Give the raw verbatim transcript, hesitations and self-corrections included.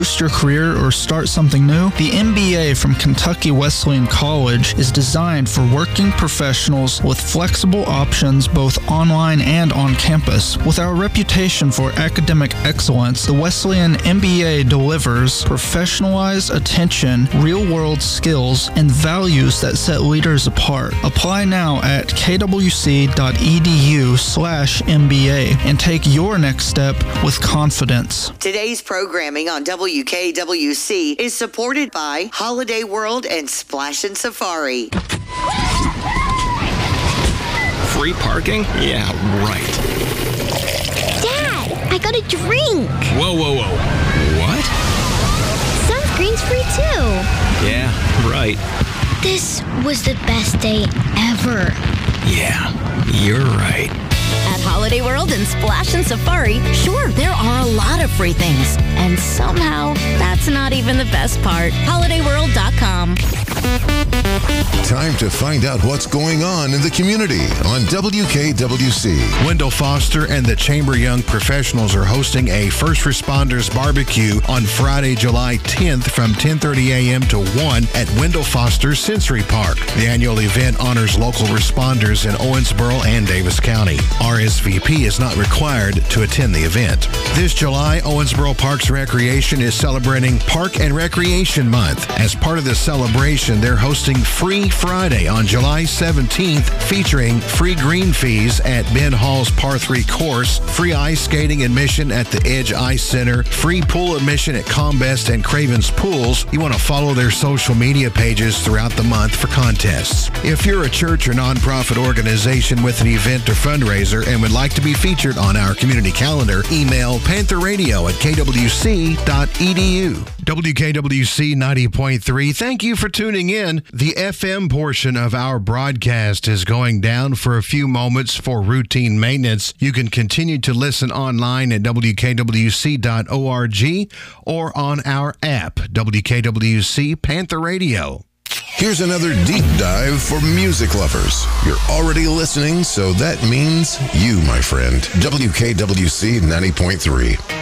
boost your career or start something new? The M B A from Kentucky Wesleyan College is designed for working professionals with flexible options both online and on campus. With our reputation for academic excellence, the Wesleyan M B A delivers professionalized attention, real-world skills, and values that set leaders apart. Apply now at kwc.edu slash MBA and take your next step with confidence. Today's programming on W K W C is supported by Holiday World and Splash and Safari. Free parking? Yeah, right. Dad, I got a drink. Whoa, whoa, whoa. What? Sunscreen's free too. Yeah, right. This was the best day ever. Yeah, you're right. At Holiday World and Splash and Safari, sure, there are a lot of free things. And somehow, that's not even the best part. holiday world dot com. Time to find out what's going on in the community on W K W C. Wendell Foster and the Chamber Young Professionals are hosting a First Responders Barbecue on Friday, July tenth from ten thirty a.m. to one at Wendell Foster Sensory Park. The annual event honors local responders in Owensboro and Davis County. R S V P is not required to attend the event. This July, Owensboro Parks Recreation is celebrating Park and Recreation Month. As part of the celebration, they're hosting Free Friday on July seventeenth, featuring free green fees at Ben Hall's Par three course, free ice skating admission at the Edge Ice Center, free pool admission at Combest and Craven's Pools. You want to follow their social media pages throughout the month for contests. If you're a church or nonprofit organization with an event or fundraiser and would like to be featured on our community calendar, email panther radio at k w c dot e d u. W K W C ninety point three, thank you for tuning in. The F M portion of our broadcast is going down for a few moments for routine maintenance. You can continue to listen online at w k w c dot org or on our app, W K W C Panther Radio. Here's another deep dive for music lovers. You're already listening, so that means you, my friend. W K W C ninety point three.